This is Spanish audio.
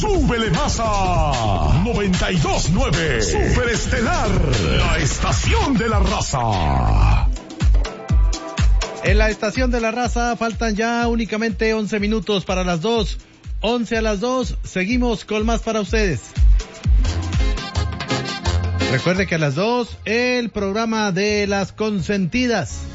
Súbele más a 92.9 Superestelar, la estación de la raza. En la estación de la raza faltan ya únicamente 11 minutos para las 2. 11 a las 2, seguimos con más para ustedes. Recuerde que a las 2, el programa de las consentidas.